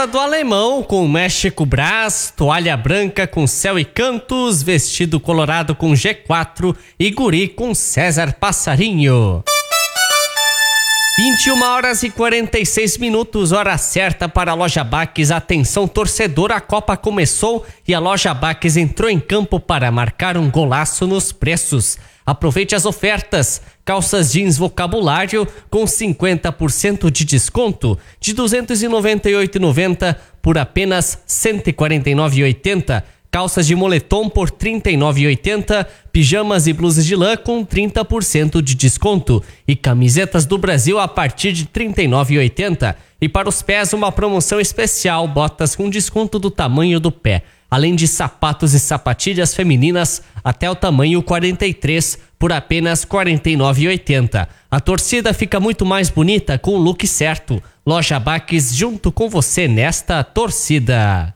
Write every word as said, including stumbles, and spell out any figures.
Loja do Alemão com México Brás, toalha branca com céu e cantos, vestido colorado com G quatro e guri com César Passarinho. vinte e uma horas e quarenta e seis minutos, hora certa para a Loja Baques. Atenção torcedor, a Copa começou e a Loja Baques entrou em campo para marcar um golaço nos preços. Aproveite as ofertas. Calças jeans Vocabulário com cinquenta por cento de desconto de duzentos e noventa e oito reais e noventa centavos por apenas cento e quarenta e nove reais e oitenta centavos. Calças de moletom por trinta e nove reais e oitenta centavos. Pijamas e blusas de lã com trinta por cento de desconto. E camisetas do Brasil a partir de trinta e nove reais e oitenta centavos. E para os pés uma promoção especial, botas com desconto do tamanho do pé. Além de sapatos e sapatilhas femininas até o tamanho quarenta e três por apenas quarenta e nove reais e oitenta centavos. A torcida fica muito mais bonita com o look certo. Loja Baques junto com você nesta torcida.